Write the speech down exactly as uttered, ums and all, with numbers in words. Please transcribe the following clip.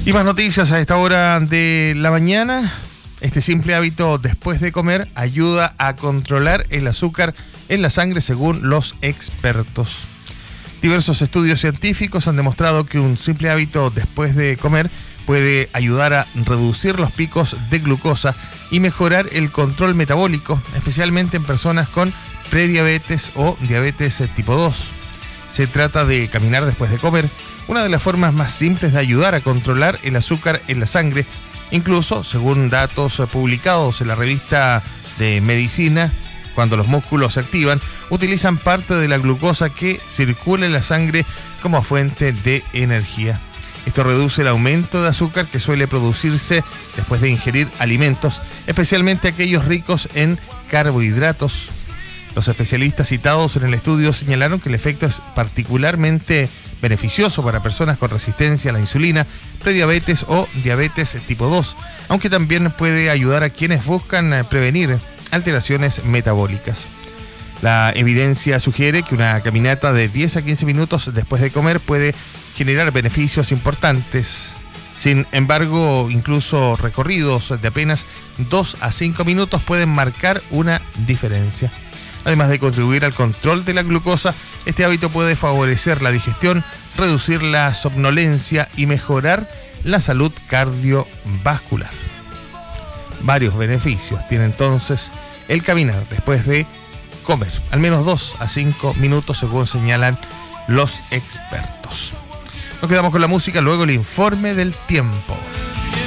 Y más noticias a esta hora de la mañana. Este simple hábito después de comer ayuda a controlar el azúcar en la sangre según los expertos. Diversos estudios científicos han demostrado que un simple hábito después de comer puede ayudar a reducir los picos de glucosa y mejorar el control metabólico, especialmente en personas con prediabetes o diabetes tipo dos. Se trata de caminar después de comer, una de las formas más simples de ayudar a controlar el azúcar en la sangre. Incluso, según datos publicados en la revista de Medicina, cuando los músculos se activan, utilizan parte de la glucosa que circula en la sangre como fuente de energía. Esto reduce el aumento de azúcar que suele producirse después de ingerir alimentos, especialmente aquellos ricos en carbohidratos. Los especialistas citados en el estudio señalaron que el efecto es particularmente beneficioso para personas con resistencia a la insulina, prediabetes o diabetes tipo dos, aunque también puede ayudar a quienes buscan prevenir alteraciones metabólicas. La evidencia sugiere que una caminata de diez a quince minutos después de comer puede generar beneficios importantes. Sin embargo, incluso recorridos de apenas dos a cinco minutos pueden marcar una diferencia. Además de contribuir al control de la glucosa, este hábito puede favorecer la digestión, reducir la somnolencia y mejorar la salud cardiovascular. Varios beneficios tiene entonces el caminar después de comer, al menos dos a cinco minutos según señalan los expertos. Nos quedamos con la música, luego el informe del tiempo.